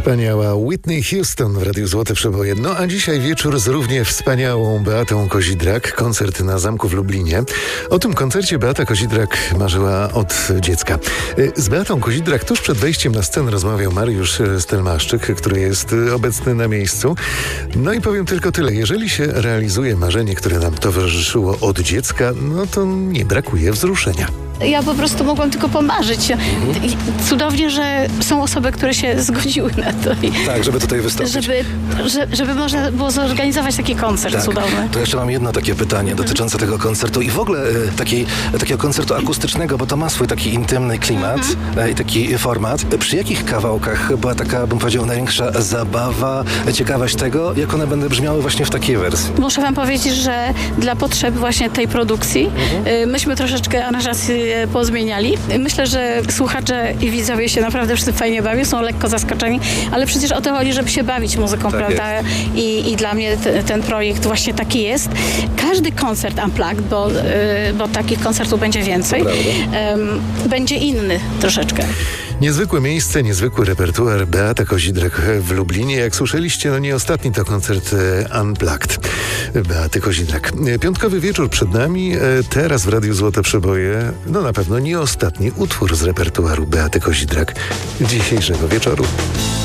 Wspaniała Whitney Houston w Radiu Złote Przeboje. No a dzisiaj wieczór z równie wspaniałą Beatą Kozidrak. Koncert na Zamku w Lublinie. O tym koncercie Beata Kozidrak marzyła od dziecka. Z Beatą Kozidrak tuż przed wejściem na scenę rozmawiał Mariusz Stelmaszczyk, który jest obecny na miejscu. No i powiem tylko tyle. Jeżeli się realizuje marzenie, które nam towarzyszyło od dziecka, no to nie brakuje wzruszenia. Ja po prostu mogłam tylko pomarzyć. I cudownie, że są osoby, które się zgodziły na to. Tak, żeby tutaj wystąpić. Żeby można było zorganizować taki koncert cudowny. To jeszcze mam jedno takie pytanie dotyczące tego koncertu i w ogóle takiego koncertu akustycznego, bo to ma swój taki intymny klimat i taki format. Przy jakich kawałkach była taka, bym powiedział, największa zabawa, ciekawość tego, jak one będą brzmiały właśnie w takiej wersji? Muszę wam powiedzieć, że dla potrzeb właśnie tej produkcji myśmy troszeczkę aranżację pozmieniali. Myślę, że słuchacze i widzowie się naprawdę przy tym fajnie bawią, są lekko zaskoczeni, ale przecież o to chodzi, żeby się bawić muzyką, tak prawda? I dla mnie ten projekt właśnie taki jest. Każdy koncert Unplugged, bo takich koncertów będzie więcej, będzie inny troszeczkę. Niezwykłe miejsce, niezwykły repertuar. Beata Kozidrak w Lublinie. Jak słyszeliście, no nie ostatni to koncert Unplugged Beaty Kozidrak. Piątkowy wieczór przed nami. Teraz w Radiu Złote Przeboje, no na pewno nie ostatni utwór z repertuaru Beaty Kozidrak dzisiejszego wieczoru.